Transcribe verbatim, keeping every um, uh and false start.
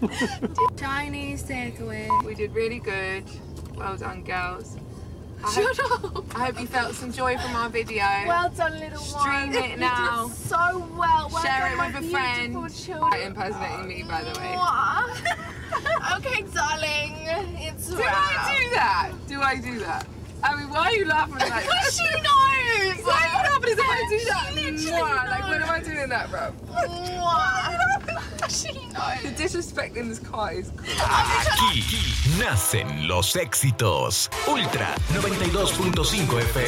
Chinese takeaway. We did really good. Well done, girls. I Shut hope, up. I hope you felt some joy from our video. Well done, little one. Stream it now. You did so well. Well Share done, it my with a beautiful friend. children. Right, impersonating me, by the way. Okay, darling. It's Do wrap. I do that? Do I do that? I mean, why are you laughing like that? Because she knows. Why are you laughing as if I do that? She literally Mwah. Like, knows. when am I doing that, bro? She knows. The disrespect in this car is crazy. Aquí nacen los éxitos. Ultra noventa y dos punto cinco F M.